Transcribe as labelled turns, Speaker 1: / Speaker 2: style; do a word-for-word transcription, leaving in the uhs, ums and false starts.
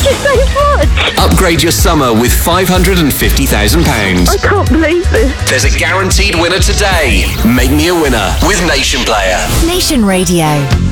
Speaker 1: you so much.
Speaker 2: Upgrade your summer with five hundred fifty thousand pounds.
Speaker 1: I can't believe this.
Speaker 2: There's a guaranteed winner today. Make me a winner with Nation Player.
Speaker 3: Nation Radio.